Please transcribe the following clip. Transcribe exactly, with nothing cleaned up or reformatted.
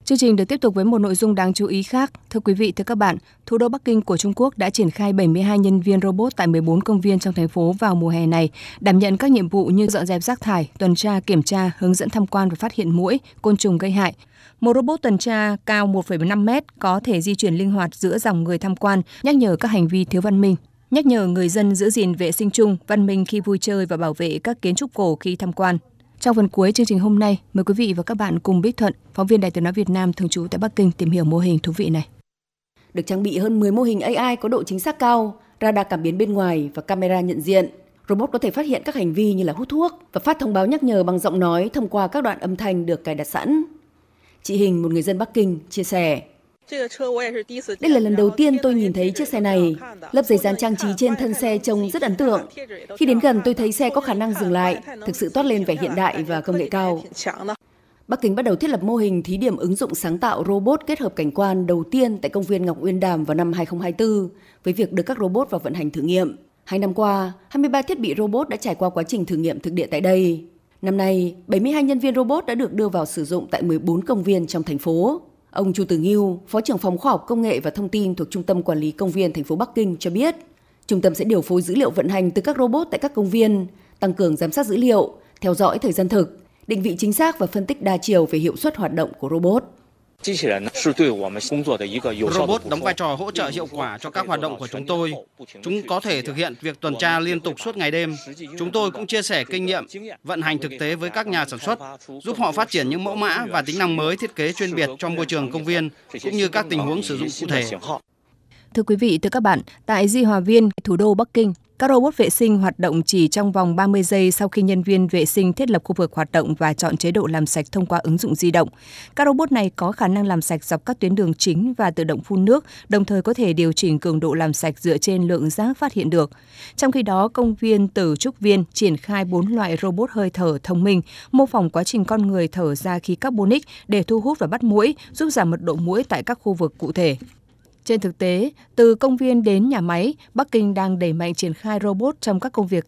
Chương trình được tiếp tục với một nội dung đáng chú ý khác. Thưa quý vị, thưa các bạn, thủ đô Bắc Kinh của Trung Quốc đã triển khai bảy mươi hai nhân viên robot tại mười bốn công viên trong thành phố vào mùa hè này, đảm nhận các nhiệm vụ như dọn dẹp rác thải, tuần tra, kiểm tra, hướng dẫn tham quan và phát hiện muỗi, côn trùng gây hại. Một robot tuần tra cao một phẩy năm mét có thể di chuyển linh hoạt giữa dòng người tham quan, nhắc nhở các hành vi thiếu văn minh, nhắc nhở người dân giữ gìn vệ sinh chung, văn minh khi vui chơi và bảo vệ các kiến trúc cổ khi tham quan. Trong phần cuối chương trình hôm nay, mời quý vị và các bạn cùng Bích Thuận, phóng viên Đài Tiếng nói Việt Nam thường trú tại Bắc Kinh tìm hiểu mô hình thú vị này. Được trang bị hơn mười mô hình a i có độ chính xác cao, radar cảm biến bên ngoài và camera nhận diện. Robot có thể phát hiện các hành vi như là hút thuốc và phát thông báo nhắc nhở bằng giọng nói thông qua các đoạn âm thanh được cài đặt sẵn. Chị Hình, một người dân Bắc Kinh, chia sẻ: Đây là lần đầu tiên tôi nhìn thấy chiếc xe này. Lớp giấy dán trang trí trên thân xe trông rất ấn tượng. Khi đến gần tôi thấy xe có khả năng dừng lại, thực sự toát lên vẻ hiện đại và công nghệ cao. Bắc Kinh bắt đầu thiết lập mô hình thí điểm ứng dụng sáng tạo robot kết hợp cảnh quan đầu tiên tại công viên Ngọc Uyên Đàm vào năm hai không hai tư, với việc đưa các robot vào vận hành thử nghiệm. Hai năm qua, hai mươi ba thiết bị robot đã trải qua quá trình thử nghiệm thực địa tại đây. Năm nay, bảy mươi hai nhân viên robot đã được đưa vào sử dụng tại mười bốn công viên trong thành phố. Ông Chu Tử Ngưu, Phó trưởng phòng khoa học công nghệ và thông tin thuộc Trung tâm Quản lý Công viên thành phố Bắc Kinh cho biết, trung tâm sẽ điều phối dữ liệu vận hành từ các robot tại các công viên, tăng cường giám sát dữ liệu, theo dõi thời gian thực, định vị chính xác và phân tích đa chiều về hiệu suất hoạt động của robot. Robot đóng vai trò hỗ trợ hiệu quả cho các hoạt động của chúng tôi. Chúng có thể thực hiện việc tuần tra liên tục suốt ngày đêm. Chúng tôi cũng chia sẻ kinh nghiệm, vận hành thực tế với các nhà sản xuất, giúp họ phát triển những mẫu mã và tính năng mới thiết kế chuyên biệt cho môi trường công viên, cũng như các tình huống sử dụng cụ thể. Thưa quý vị, thưa các bạn, tại Di Hòa Viên, thủ đô Bắc Kinh, các robot vệ sinh hoạt động chỉ trong vòng ba mươi giây sau khi nhân viên vệ sinh thiết lập khu vực hoạt động và chọn chế độ làm sạch thông qua ứng dụng di động. Các robot này có khả năng làm sạch dọc các tuyến đường chính và tự động phun nước, đồng thời có thể điều chỉnh cường độ làm sạch dựa trên lượng rác phát hiện được. Trong khi đó, công viên Tử Trúc Viên triển khai bốn loại robot hơi thở thông minh, mô phỏng quá trình con người thở ra khí carbonic để thu hút và bắt muỗi, giúp giảm mật độ muỗi tại các khu vực cụ thể. Trên thực tế, từ công viên đến nhà máy, Bắc Kinh đang đẩy mạnh triển khai robot trong các công việc